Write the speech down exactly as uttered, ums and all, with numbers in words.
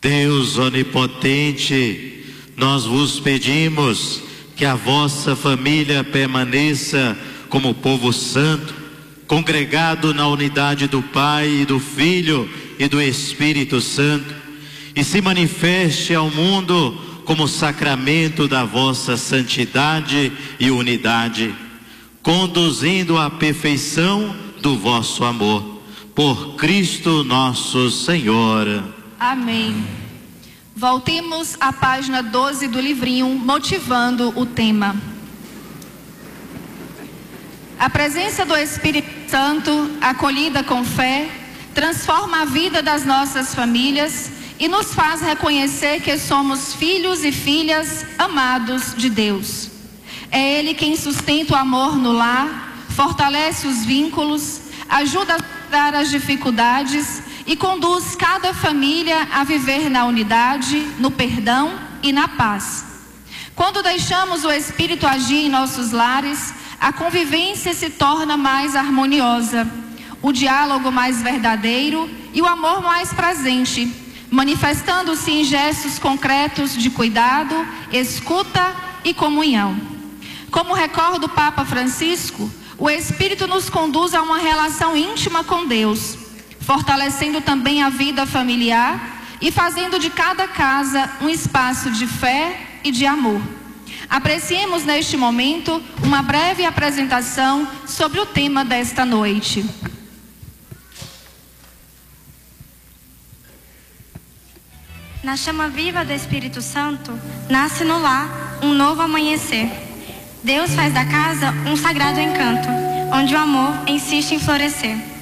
Deus onipotente, nós vos pedimos que a vossa família permaneça como povo santo, congregado na unidade do Pai e do Filho e do Espírito Santo, e se manifeste ao mundo como sacramento da vossa santidade e unidade, conduzindo à perfeição do vosso amor. Por Cristo nosso Senhor. Amém. Voltemos à página doze do livrinho, motivando o tema. A presença do Espírito Santo, acolhida com fé, transforma a vida das nossas famílias e nos faz reconhecer que somos filhos e filhas amados de Deus. É Ele quem sustenta o amor no lar, fortalece os vínculos, ajuda a superar as dificuldades e conduz cada família a viver na unidade, no perdão e na paz. Quando deixamos o Espírito agir em nossos lares, a convivência se torna mais harmoniosa, o diálogo mais verdadeiro e o amor mais presente, manifestando-se em gestos concretos de cuidado, escuta e comunhão. Como recorda o Papa Francisco, o Espírito nos conduz a uma relação íntima com Deus, fortalecendo também a vida familiar e fazendo de cada casa um espaço de fé e de amor. Apreciemos neste momento uma breve apresentação sobre o tema desta noite. Na chama viva do Espírito Santo, nasce no lar um novo amanhecer. Deus faz da casa um sagrado encanto, onde o amor insiste em florescer.